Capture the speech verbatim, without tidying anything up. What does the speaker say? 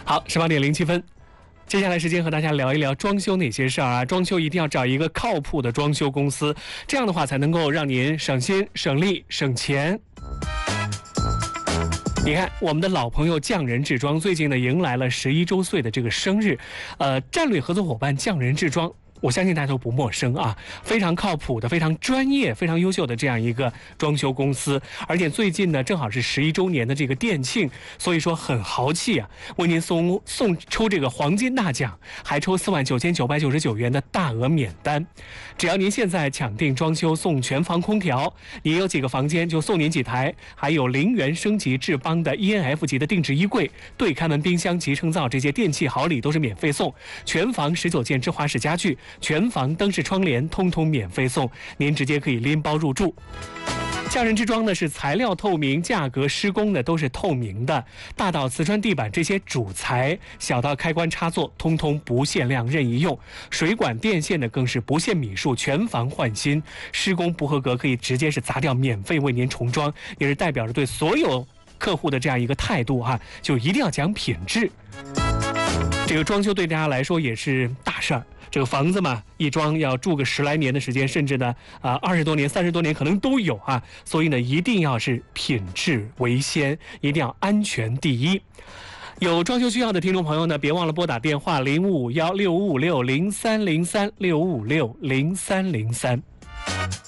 好，十八点零七分，接下来时间和大家聊一聊装修哪些事儿啊？装修一定要找一个靠谱的装修公司，这样的话才能够让您省心、省力、省钱。你看，我们的老朋友匠人制装最近呢迎来了十一周岁的这个生日，呃，战略合作伙伴匠人制装。我相信大家都不陌生啊，非常靠谱的、非常专业、非常优秀的这样一个装修公司，而且最近呢正好是十一周年的这个店庆，所以说很豪气啊，为您送送抽这个黄金大奖，还抽四万九千九百九十九元的大额免单。只要您现在抢订装修送全房空调，您有几个房间就送您几台，还有零元升级智邦的 E N F 级的定制衣柜、对开门冰箱、集成灶这些电器好礼都是免费送，全房十九件芝华士家具。全房灯饰窗帘通通免费送，您直接可以拎包入住。匠人制装呢是材料透明，价格施工呢都是透明的，大到瓷砖地板这些主材，小到开关插座，通通不限量任意用。水管电线呢更是不限米数，全房换新。施工不合格可以直接是砸掉，免费为您重装，也是代表着对所有客户的这样一个态度哈、啊，就一定要讲品质。这个装修对大家来说也是大事儿。这个房子嘛，一装要住个十来年的时间，甚至呢，啊、呃，二十多年、三十多年可能都有啊。所以呢，一定要是品质为先，一定要安全第一。有装修需要的听众朋友呢，别忘了拨打电话零五五幺六五五六零三零三六五五六零三零三。